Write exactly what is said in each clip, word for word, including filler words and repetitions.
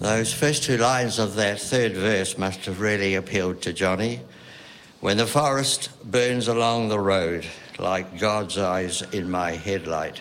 Those first two lines of that third verse must have really appealed to Johnny. When the forest burns along the road, like God's eyes in my headlight.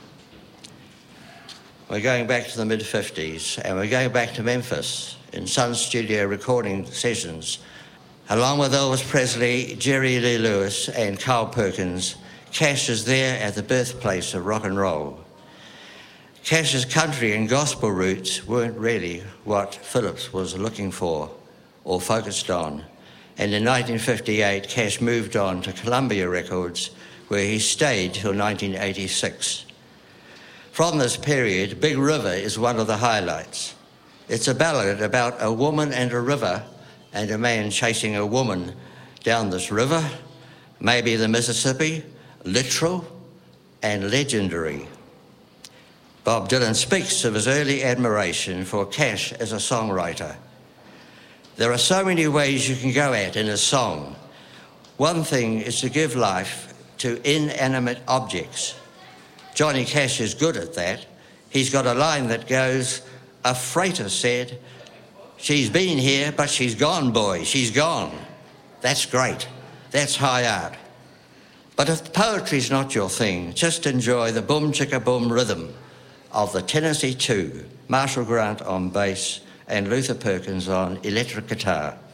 We're going back to the mid-fifties, and we're going back to Memphis in Sun Studio recording sessions. Along with Elvis Presley, Jerry Lee Lewis and Carl Perkins, Cash is there at the birthplace of rock and roll. Cash's country and gospel roots weren't really what Phillips was looking for or focused on. And in nineteen fifty-eight, Cash moved on to Columbia Records, where he stayed till nineteen eighty-six. From this period, Big River is one of the highlights. It's a ballad about a woman and a river, and a man chasing a woman down this river, maybe the Mississippi, literal and legendary. Bob Dylan speaks of his early admiration for Cash as a songwriter. There are so many ways you can go at in a song. One thing is to give life to inanimate objects. Johnny Cash is good at that. He's got a line that goes, "A freighter said, she's been here, but she's gone, boy, she's gone." That's great. That's high art. But if poetry's not your thing, just enjoy the boom-chicka-boom rhythm of the Tennessee Two, Marshall Grant on bass and Luther Perkins on electric guitar.